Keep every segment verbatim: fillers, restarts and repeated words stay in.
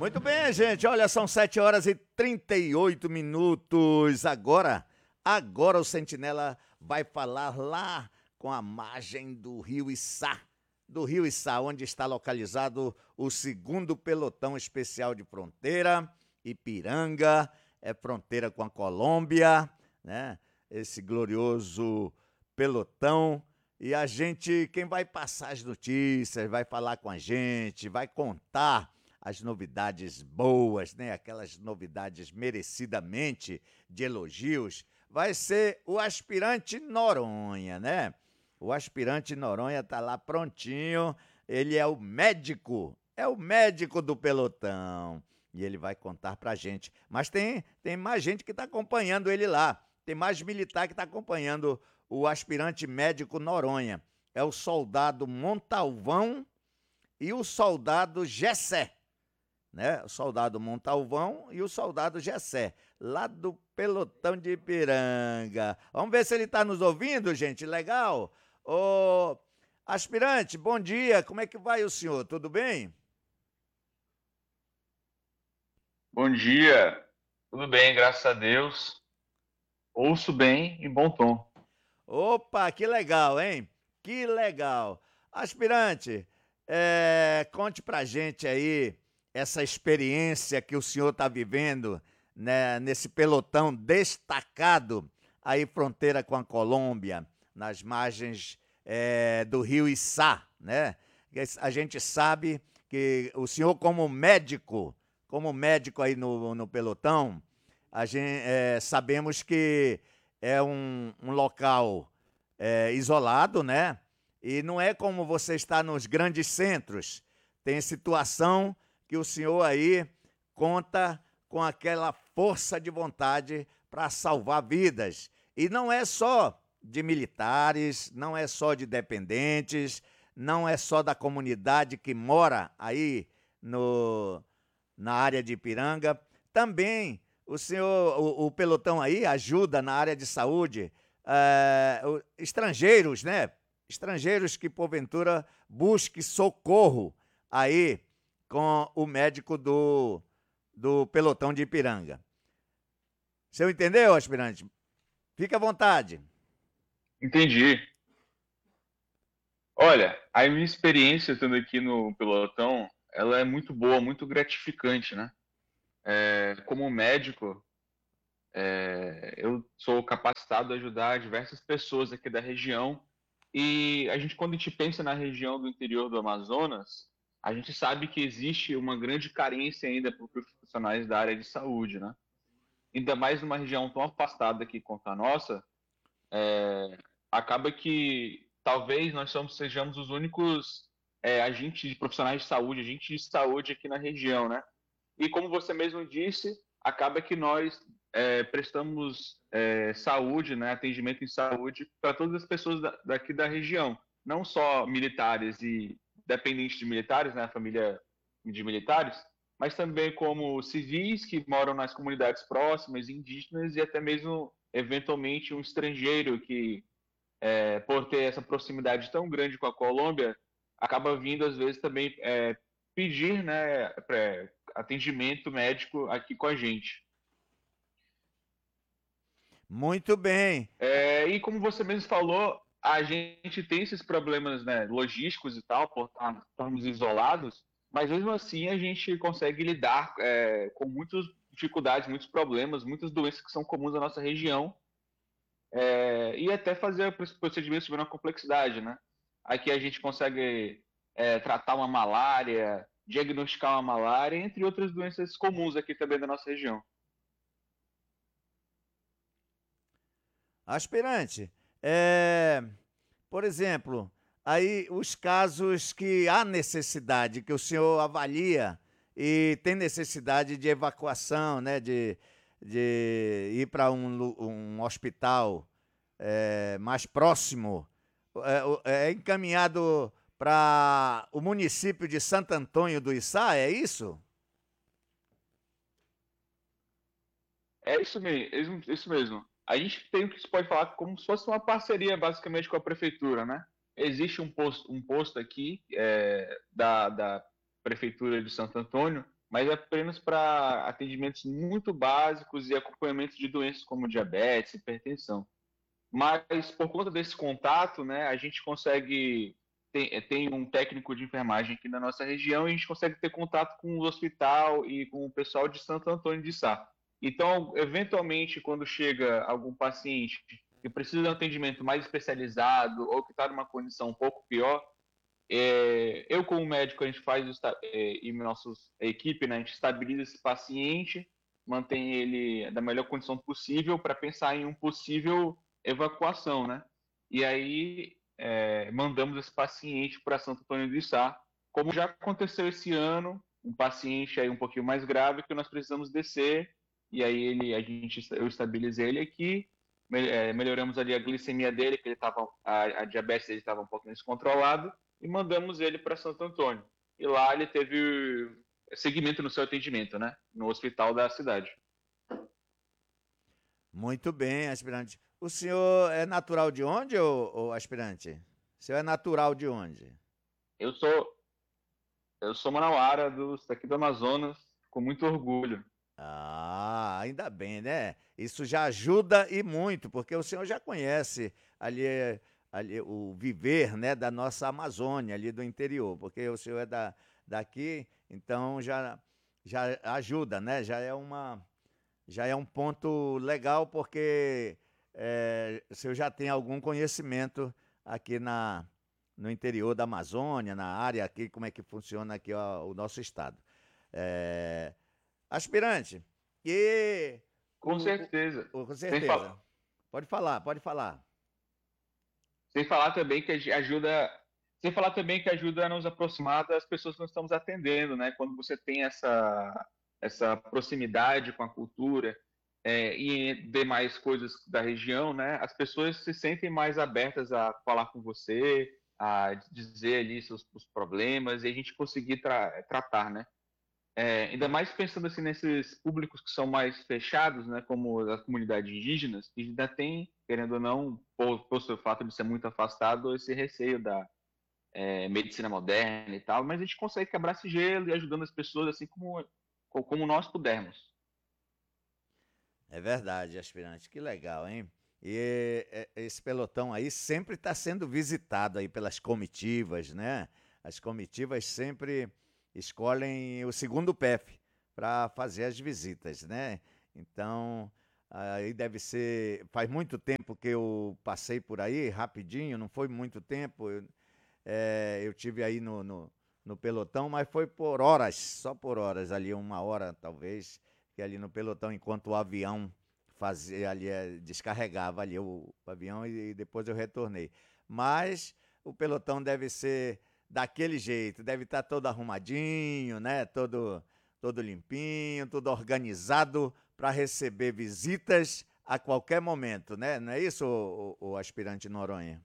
Muito bem, gente. Olha, são sete horas e trinta e oito minutos. Agora, agora o Sentinela vai falar lá com a margem do Rio Içá. Do Rio Içá, onde está localizado o segundo pelotão especial de fronteira, Ipiranga, é fronteira com a Colômbia, né? Esse glorioso pelotão. E a gente, quem vai passar as notícias, vai falar com a gente, vai contar as novidades boas, né? Aquelas novidades merecidamente de elogios, vai ser o aspirante Noronha, né? O aspirante Noronha tá lá prontinho, ele é o médico, é o médico do pelotão. E ele vai contar pra gente. Mas tem, tem mais gente que tá acompanhando ele lá. Tem mais militar que tá acompanhando o aspirante médico Noronha. É o soldado Montalvão e o soldado Gessé. Né? O soldado Montalvão e o soldado Gessé, lá do pelotão de Ipiranga. Vamos ver se ele está nos ouvindo, gente. Legal? Ô, aspirante, bom dia. Como é que vai o senhor? Tudo bem? Bom dia, tudo bem, graças a Deus. Ouço bem em bom tom. Opa, que legal, hein? Que legal. Aspirante, é, conte pra gente aí essa experiência que o senhor está vivendo, né, nesse pelotão destacado aí fronteira com a Colômbia, nas margens é, do rio Içá, né? A gente sabe que o senhor como médico, como médico aí no, no pelotão, a gente, é, sabemos que é um, um local é, isolado, né? E não é como você está nos grandes centros. Tem situação que o senhor aí conta com aquela força de vontade para salvar vidas. E não é só de militares, não é só de dependentes, não é só da comunidade que mora aí no, na área de Ipiranga. Também o senhor, o, o pelotão aí ajuda na área de saúde, é, o, estrangeiros, né? Estrangeiros que porventura busquem socorro aí com o médico do, do pelotão de Ipiranga. O senhor entendeu, aspirante? Fique à vontade. Entendi. Olha, a minha experiência estando aqui no pelotão, ela é muito boa, muito gratificante, né? É, como médico, é, eu sou capacitado a ajudar diversas pessoas aqui da região. E a gente, quando a gente pensa na região do interior do Amazonas, a gente sabe que existe uma grande carência ainda por profissionais da área de saúde, né? Ainda mais numa região tão afastada aqui quanto a nossa, acaba que talvez nós somos, sejamos os únicos é, agentes de profissionais de saúde, agentes de saúde aqui na região, né? E como você mesmo disse, acaba que nós é, prestamos é, saúde, né, atendimento em saúde para todas as pessoas da, daqui da região, não só militares e dependentes de militares, né, a família de militares, mas também como civis que moram nas comunidades próximas, indígenas e até mesmo eventualmente um estrangeiro que é, por ter essa proximidade tão grande com a Colômbia, acaba vindo às vezes também é, pedir, né, pra, atendimento médico aqui com a gente. Muito bem. É, e como você mesmo falou, a gente tem esses problemas, né, logísticos e tal, por estarmos isolados, mas mesmo assim a gente consegue lidar é, com muitas dificuldades, muitos problemas, muitas doenças que são comuns à nossa região, é, e até fazer procedimentos de menor complexidade, né? Aqui a gente consegue é, tratar uma malária, diagnosticar uma malária, entre outras doenças comuns aqui também da nossa região. Aspirante, é, por exemplo, aí os casos que há necessidade, que o senhor avalia e tem necessidade de evacuação, né, de, de ir para um, lu- um hospital é, mais próximo, é, o- é encaminhado para o município de Santo Antônio do Içá, é isso? É isso mesmo, isso mesmo. A gente tem o que se pode falar como se fosse uma parceria basicamente com a prefeitura, né? Existe um posto, um posto aqui é, da, da prefeitura de Santo Antônio mas é apenas para atendimentos muito básicos e acompanhamento de doenças como diabetes, hipertensão. Mas por conta desse contato, né, a gente consegue tem, tem um técnico de enfermagem aqui na nossa região e a gente consegue ter contato com o hospital e com o pessoal de Santo Antônio de Sá. Então, eventualmente, quando chega algum paciente que precisa de um atendimento mais especializado ou que está numa condição um pouco pior, é, eu, como médico, a gente faz é, e nossa equipe, né, a gente estabiliza esse paciente, mantém ele da melhor condição possível para pensar em um possível evacuação, né? E aí é, mandamos esse paciente para Santo Antônio do Içá, como já aconteceu esse ano, um paciente aí um pouquinho mais grave que nós precisamos descer e aí ele, a gente, eu estabilizei ele aqui, melhoramos ali a glicemia dele, que ele tava, a, a diabetes dele estava um pouquinho descontrolado, e mandamos ele para Santo Antônio. E lá ele teve seguimento no seu atendimento, né? No hospital da cidade. Muito bem, aspirante. O senhor é natural de onde, ô, ô aspirante? O senhor é natural de onde? Eu sou eu sou manauara do, daqui do Amazonas, com muito orgulho. Ah, ainda bem, né? Isso já ajuda e muito, porque o senhor já conhece ali, ali o viver, né, da nossa Amazônia, ali do interior, porque o senhor é da, daqui, então já, já ajuda, né? Já é uma, já é um ponto legal, porque é, o senhor já tem algum conhecimento aqui na, no interior da Amazônia, na área aqui, como é que funciona aqui ó, o nosso estado. É, aspirante, e Com o, certeza. o, o- com Sem, certeza. fal Pode falar, pode falar. sem falar também que ajuda. Sem falar também que ajuda a nos aproximar das pessoas que nós estamos atendendo, né? Quando você tem essa, essa proximidade com a cultura é, e demais coisas da região, né? As pessoas se sentem mais abertas a falar com você, a dizer ali seus os problemas e a gente conseguir tra tratar, né? É, ainda mais pensando assim nesses públicos que são mais fechados, né, como as comunidades indígenas, que ainda tem, querendo ou não, por, por seu fato de ser muito afastado, esse receio da é, medicina moderna e tal, mas a gente consegue quebrar esse gelo e ajudando as pessoas assim como, como nós pudermos. É verdade, aspirante. Que legal, hein? E é, esse pelotão aí sempre está sendo visitado aí pelas comitivas, né? As comitivas sempre escolhem o segundo P E F para fazer as visitas, né? Então, aí deve ser. Faz muito tempo que eu passei por aí, rapidinho, não foi muito tempo. Eu, é, eu tive aí no, no, no pelotão, mas foi por horas, só por horas, ali uma hora talvez, que ali no pelotão, enquanto o avião fazia ali, é, descarregava ali o, o avião e, e depois eu retornei. Mas o pelotão deve ser daquele jeito, deve estar todo arrumadinho, né? Todo, todo limpinho, tudo organizado para receber visitas a qualquer momento, né? Não é isso, o, o, o aspirante Noronha?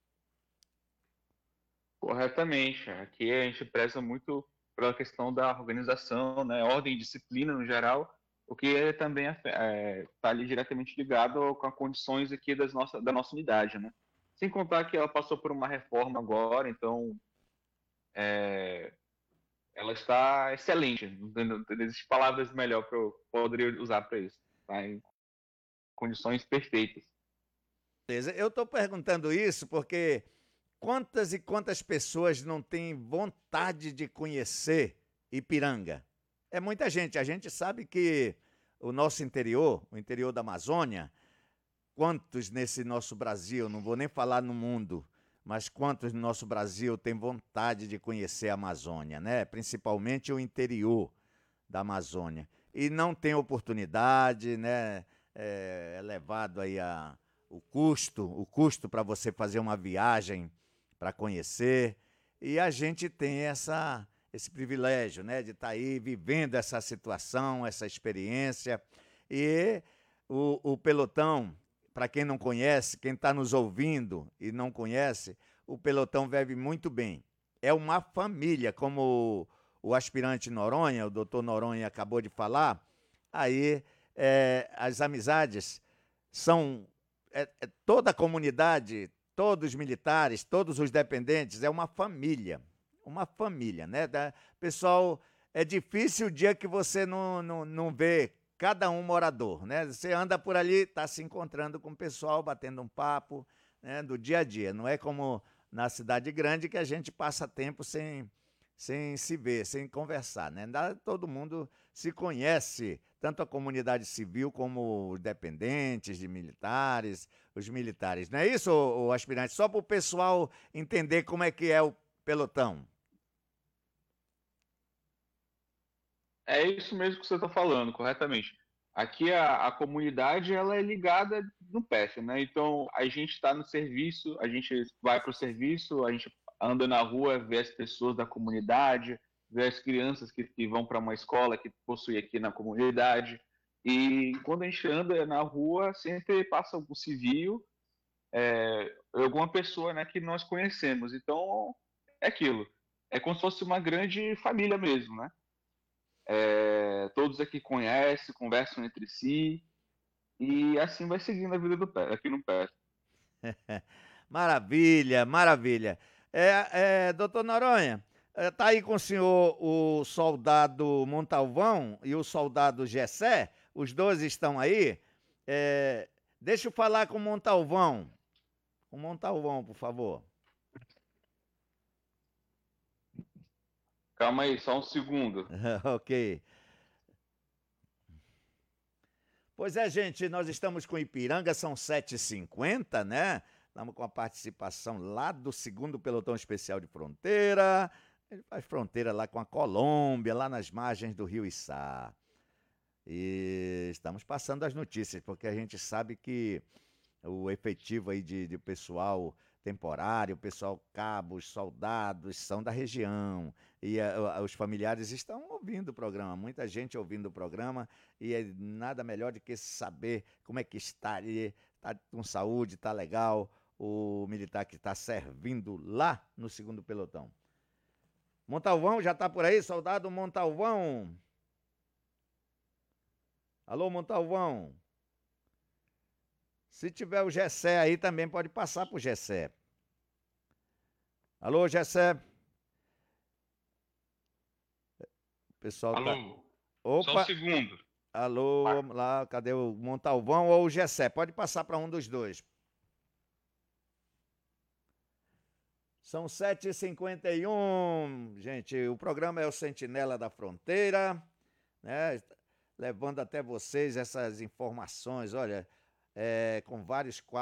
Corretamente. Aqui a gente preza muito pela questão da organização, né, ordem e disciplina no geral, o que é também está é, tá ali diretamente ligado com as condições aqui das nossa, da nossa unidade, né? Sem contar que ela passou por uma reforma agora, então é, ela está excelente. Não, não, não existe palavras melhor para eu poderia usar para isso. Está em condições perfeitas. Beleza. Eu estou perguntando isso porque quantas e quantas pessoas não têm vontade de conhecer Ipiranga? É muita gente. A gente sabe que o nosso interior, o interior da Amazônia, quantos nesse nosso Brasil, não vou nem falar no mundo, mas quantos no nosso Brasil têm vontade de conhecer a Amazônia, né? Principalmente o interior da Amazônia. E não tem oportunidade, né? É, é levado aí a, o custo, o custo para você fazer uma viagem para conhecer. E a gente tem essa, esse privilégio, né, de estar aí vivendo essa situação, essa experiência. E o, o pelotão, para quem não conhece, quem está nos ouvindo e não conhece, o pelotão vive muito bem. É uma família, como o, o aspirante Noronha, o doutor Noronha acabou de falar. Aí é, as amizades são é, é, toda a comunidade, todos os militares, todos os dependentes, é uma família, uma família, né? Da, pessoal é difícil o dia que você não, não, não vê cada um morador, né? Você anda por ali, está se encontrando com o pessoal, batendo um papo, né, do dia a dia. Não é como na cidade grande que a gente passa tempo sem, sem se ver, sem conversar, né? Nada- Todo mundo se conhece, tanto a comunidade civil como os dependentes de militares, os militares. Não é isso, o aspirante? Só para o pessoal entender como é que é o pelotão. É isso mesmo que você está falando, corretamente. Aqui a, a comunidade ela é ligada no P F, né? Então a gente está no serviço, a gente vai para o serviço, a gente anda na rua, vê as pessoas da comunidade, vê as crianças que, que vão para uma escola que possui aqui na comunidade. E quando a gente anda na rua, sempre passa algum civil, é, alguma pessoa, né, que nós conhecemos. Então é aquilo. É como se fosse uma grande família mesmo, né? É, todos aqui conhecem, conversam entre si, e assim vai seguindo a vida do pé, aqui no pé. Maravilha, maravilha. É, é, doutor Noronha, está aí com o senhor o soldado Montalvão e o soldado Gessé, os dois estão aí. É, deixa eu falar com o Montalvão. Com o Montalvão, por favor. Calma aí, só um segundo. Ok. Pois é, gente, nós estamos com Ipiranga, são sete e cinquenta, né? Estamos com a participação lá do segundo Pelotão Especial de Fronteira. Ele faz fronteira lá com a Colômbia, lá nas margens do Rio Içá. E estamos passando as notícias, porque a gente sabe que o efetivo aí de, de pessoal temporário, pessoal cabos, soldados, são da região. E a, a, os familiares estão ouvindo o programa, muita gente ouvindo o programa, e é nada melhor do que saber como é que está ali, está com saúde, está legal, o militar que está servindo lá no segundo pelotão. Montalvão, já está por aí, soldado Montalvão? Alô, Montalvão? Se tiver o Gessé aí, também pode passar pro Gessé. Alô, Gessé? O pessoal tá... Alô, só um Opa! segundo. Alô, Vai. vamos lá, cadê o Montalvão ou o Gessé? Pode passar para um dos dois. São sete e cinquenta e um, gente, o programa é o Sentinela da Fronteira, né? Levando até vocês essas informações, olha, é, com vários quadros.